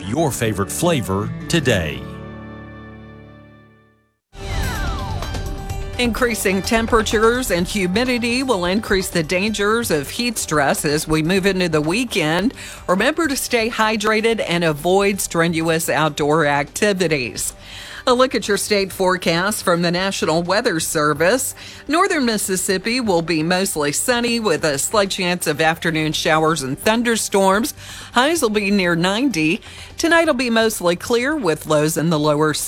your favorite flavor today. Increasing temperatures and humidity will increase the dangers of heat stress as we move into the weekend. Remember to stay hydrated and avoid strenuous outdoor activities. A look at your state forecast from the National Weather Service. Northern Mississippi will be mostly sunny with a slight chance of afternoon showers and thunderstorms. Highs will be near 90. Tonight will be mostly clear with lows in the lower